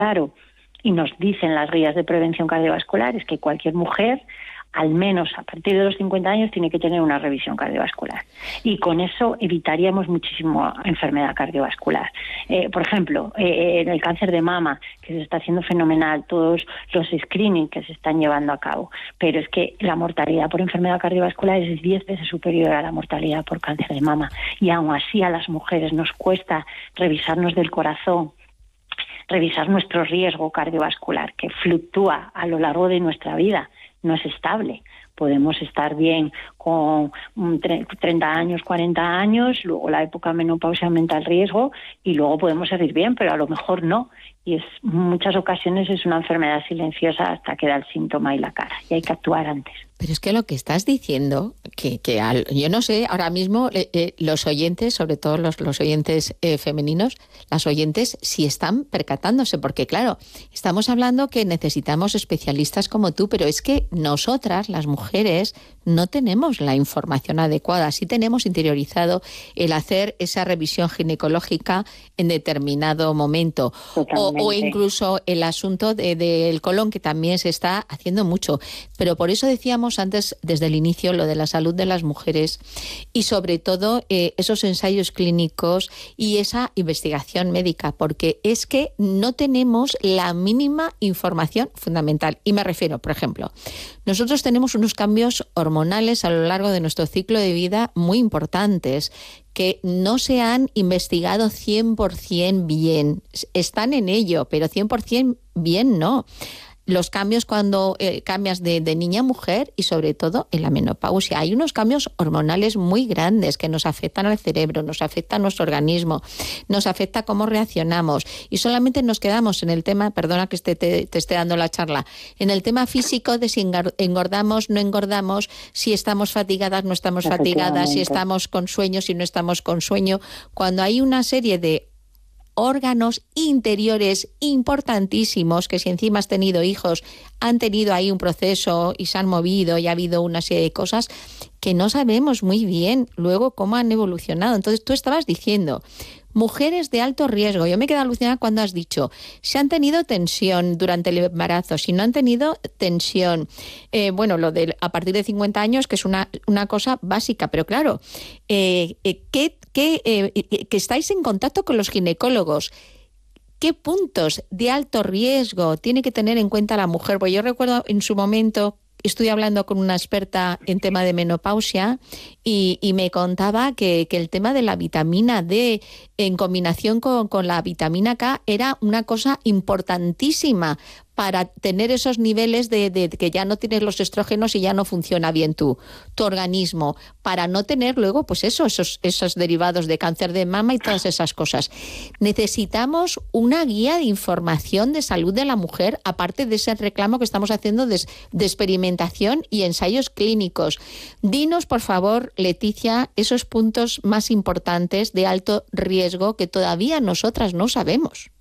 claro y nos dicen las guías de prevención cardiovascular es que cualquier mujer, al menos a partir de los 50 años, tiene que tener una revisión cardiovascular. Y con eso evitaríamos muchísimo enfermedad cardiovascular. Por ejemplo, en el cáncer de mama, que se está haciendo fenomenal, todos los screenings que se están llevando a cabo. Pero es que la mortalidad por enfermedad cardiovascular es 10 veces superior a la mortalidad por cáncer de mama. Y aún así a las mujeres nos cuesta revisarnos del corazón, revisar nuestro riesgo cardiovascular, que fluctúa a lo largo de nuestra vida. No es estable. Podemos estar bien con 30 años, 40 años, luego la época menopausia aumenta el riesgo y luego podemos seguir bien, pero a lo mejor no. Y en muchas ocasiones es una enfermedad silenciosa hasta que da el síntoma y la cara. Y hay que actuar antes. Pero es que lo que estás diciendo, yo no sé, ahora mismo los oyentes, sobre todo los oyentes femeninos, las oyentes sí están percatándose, porque claro, estamos hablando que necesitamos especialistas como tú, pero es que nosotras, las mujeres, no tenemos la información adecuada. Sí tenemos interiorizado el hacer esa revisión ginecológica en determinado momento. O incluso el asunto del colon, que también se está haciendo mucho. Pero por eso decíamos antes, desde el inicio, lo de la salud de las mujeres y sobre todo esos ensayos clínicos y esa investigación médica, porque es que no tenemos la mínima información fundamental. Y me refiero, por ejemplo, nosotros tenemos unos cambios hormonales a lo largo de nuestro ciclo de vida muy importantes que no se han investigado 100% bien. Están en ello, pero 100% bien no. Los cambios cuando cambias de niña a mujer y sobre todo en la menopausia. Hay unos cambios hormonales muy grandes que nos afectan al cerebro, nos afectan a nuestro organismo, nos afecta cómo reaccionamos y solamente nos quedamos en el tema, perdona que te esté dando la charla, en el tema físico de si engordamos, no engordamos, si estamos fatigadas, no estamos fatigadas, si estamos con sueño, si no estamos con sueño, cuando hay una serie de órganos interiores importantísimos que si encima has tenido hijos, han tenido ahí un proceso y se han movido y ha habido una serie de cosas que no sabemos muy bien luego cómo han evolucionado. Entonces tú estabas diciendo, mujeres de alto riesgo. Yo me quedé alucinada cuando has dicho, si han tenido tensión durante el embarazo, si no han tenido tensión, lo de a partir de 50 años, que es una cosa básica, pero claro, que estáis en contacto con los ginecólogos. ¿Qué puntos de alto riesgo tiene que tener en cuenta la mujer? Pues yo recuerdo en su momento, estoy hablando con una experta en tema de menopausia y me contaba que el tema de la vitamina D en combinación con la vitamina K era una cosa importantísima para tener esos niveles de que ya no tienes los estrógenos y ya no funciona bien tu organismo, para no tener luego pues esos derivados de cáncer de mama y todas esas cosas. Necesitamos una guía de información de salud de la mujer, aparte de ese reclamo que estamos haciendo de experimentación y ensayos clínicos. Dinos, por favor, Leticia, esos puntos más importantes de alto riesgo que todavía nosotras no sabemos.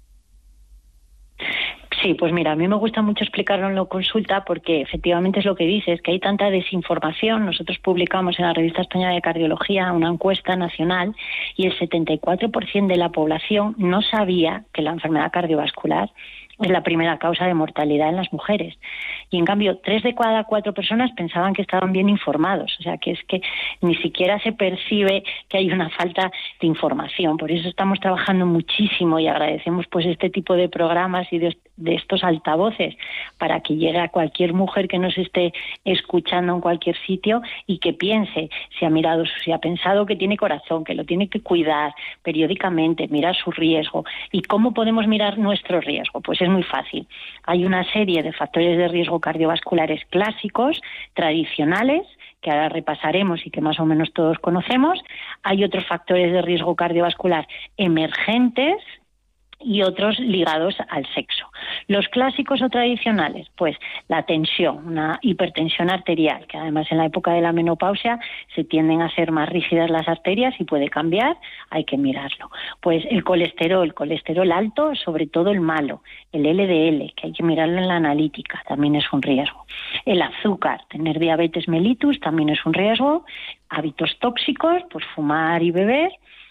Sí, pues mira, a mí me gusta mucho explicarlo en la consulta porque efectivamente es lo que dices, que hay tanta desinformación. Nosotros publicamos en la Revista Española de Cardiología una encuesta nacional y el 74% de la población no sabía que la enfermedad cardiovascular es la primera causa de mortalidad en las mujeres. Y en cambio, 3 de cada 4 personas pensaban que estaban bien informados. O sea, que es que ni siquiera se percibe que hay una falta de información. Por eso estamos trabajando muchísimo y agradecemos pues este tipo de programas y de estos altavoces para que llegue a cualquier mujer que nos esté escuchando en cualquier sitio y que piense si ha pensado que tiene corazón, que lo tiene que cuidar periódicamente, mirar su riesgo. ¿Y cómo podemos mirar nuestro riesgo? Pues es muy fácil. Hay una serie de factores de riesgo cardiovasculares clásicos, tradicionales, que ahora repasaremos y que más o menos todos conocemos. Hay otros factores de riesgo cardiovascular emergentes y otros ligados al sexo. Los clásicos o tradicionales, pues la tensión, una hipertensión arterial, que además en la época de la menopausia se tienden a ser más rígidas las arterias y puede cambiar, hay que mirarlo. Pues el colesterol alto, sobre todo el malo, el LDL, que hay que mirarlo en la analítica, también es un riesgo. El azúcar, tener diabetes mellitus también es un riesgo. Hábitos tóxicos, pues fumar y beber.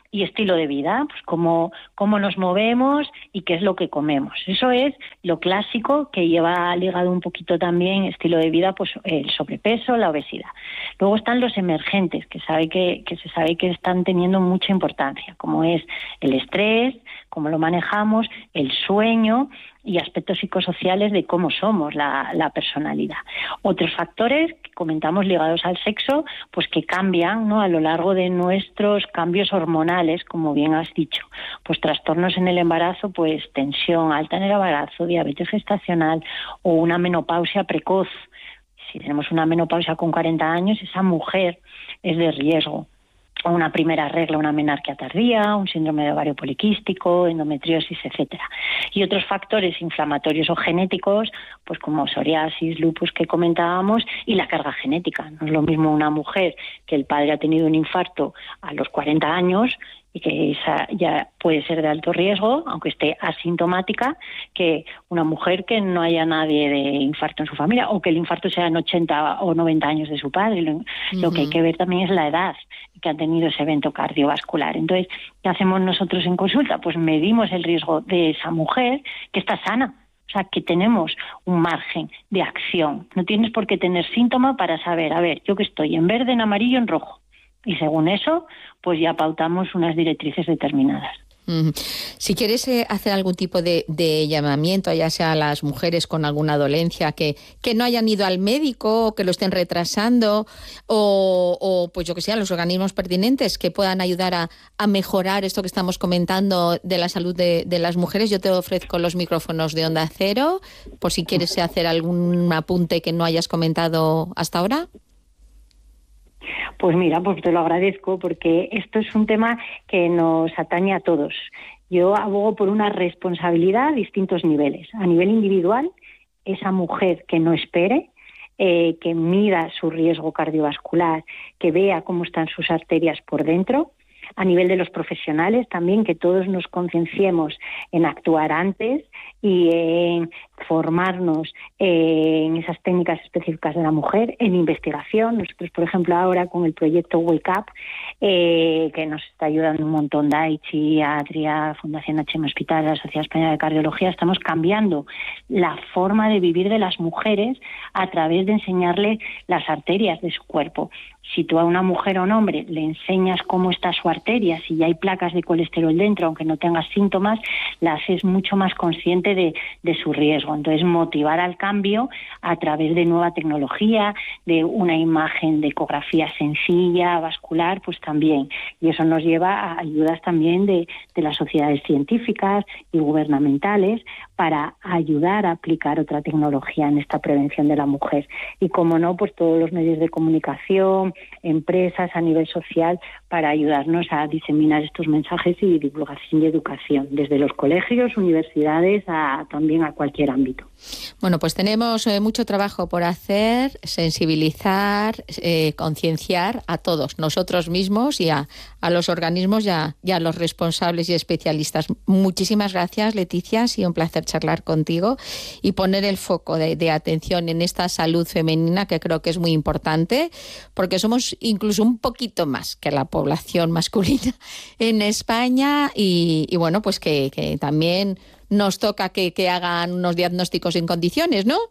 y estilo de vida, pues cómo nos movemos y qué es lo que comemos. Eso es lo clásico, que lleva ligado un poquito también estilo de vida, pues el sobrepeso, la obesidad. Luego están los emergentes, que se sabe que están teniendo mucha importancia, como es el estrés, cómo lo manejamos, el sueño y aspectos psicosociales de cómo somos, la personalidad. Otros factores que comentamos ligados al sexo, pues que cambian, ¿no?, a lo largo de nuestros cambios hormonales, como bien has dicho. Pues trastornos en el embarazo, pues tensión alta en el embarazo, diabetes gestacional o una menopausia precoz. Si tenemos una menopausia con 40 años, esa mujer es de riesgo. O una primera regla, una menarquia tardía, un síndrome de ovario poliquístico, endometriosis, etcétera. Y otros factores inflamatorios o genéticos, pues como psoriasis, lupus que comentábamos, y la carga genética. No es lo mismo una mujer que el padre ha tenido un infarto a los 40 años y que esa ya puede ser de alto riesgo, aunque esté asintomática, que una mujer que no haya nadie de infarto en su familia, o que el infarto sea en 80 o 90 años de su padre. Lo que hay que ver también es la edad que ha tenido ese evento cardiovascular. Entonces, ¿qué hacemos nosotros en consulta? Pues medimos el riesgo de esa mujer que está sana. O sea, que tenemos un margen de acción. No tienes por qué tener síntoma para saber, a ver, yo que estoy en verde, en amarillo, en rojo. Y según eso, pues ya pautamos unas directrices determinadas. Si quieres hacer algún tipo de llamamiento, ya sea a las mujeres con alguna dolencia que no hayan ido al médico o que lo estén retrasando, o pues yo que sé, a los organismos pertinentes que puedan ayudar a mejorar esto que estamos comentando de la salud de las mujeres, yo te ofrezco los micrófonos de Onda Cero, por si quieres hacer algún apunte que no hayas comentado hasta ahora. Pues mira, pues te lo agradezco, porque esto es un tema que nos atañe a todos. Yo abogo por una responsabilidad a distintos niveles. A nivel individual, esa mujer que no espere, que mida su riesgo cardiovascular, que vea cómo están sus arterias por dentro. A nivel de los profesionales también, que todos nos concienciemos en actuar antes y en formarnos en esas técnicas específicas de la mujer, en investigación. Nosotros, por ejemplo, ahora con el proyecto Wake Up, que nos está ayudando un montón, Daichi, Atria, Fundación HM Hospital, la Sociedad Española de Cardiología, estamos cambiando la forma de vivir de las mujeres a través de enseñarle las arterias de su cuerpo. Si tú a una mujer o un hombre le enseñas cómo está su arteria, si ya hay placas de colesterol dentro, aunque no tengas síntomas, la haces mucho más consciente de su riesgo. Entonces, motivar al cambio a través de nueva tecnología, de una imagen de ecografía sencilla, vascular, pues también. Y eso nos lleva a ayudas también de las sociedades científicas y gubernamentales para ayudar a aplicar otra tecnología en esta prevención de la mujer. Y como no, pues todos los medios de comunicación, empresas a nivel social, para ayudarnos a diseminar estos mensajes y divulgación y educación, desde los colegios, universidades, también a cualquier ámbito. Bueno, pues tenemos mucho trabajo por hacer, sensibilizar, concienciar a todos, nosotros mismos y a los organismos y a los responsables y especialistas. Muchísimas gracias, Leticia, ha sido un placer charlar contigo y poner el foco de atención en esta salud femenina, que creo que es muy importante, porque somos incluso un poquito más que la población masculina en España y bueno, pues que también nos toca que hagan unos diagnósticos en condiciones, ¿no?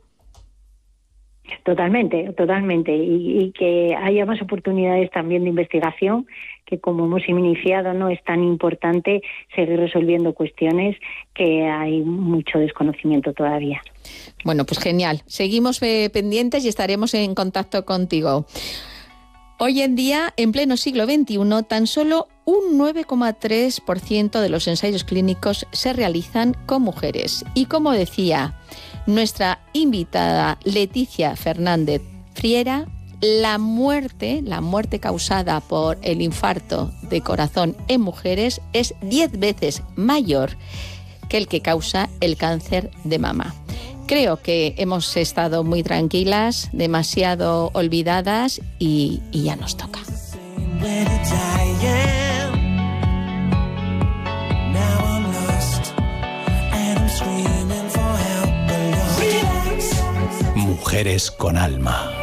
Totalmente. Y que haya más oportunidades también de investigación, que como hemos iniciado, no es tan importante seguir resolviendo cuestiones que hay mucho desconocimiento todavía. Bueno, pues genial. Seguimos pendientes y estaremos en contacto contigo. Hoy en día, en pleno siglo XXI, tan solo un 9,3% de los ensayos clínicos se realizan con mujeres. Y como decía nuestra invitada Leticia Fernández Friera, la muerte causada por el infarto de corazón en mujeres es 10 veces mayor que el que causa el cáncer de mama. Creo que hemos estado muy tranquilas, demasiado olvidadas y ya nos toca. Mujeres con alma.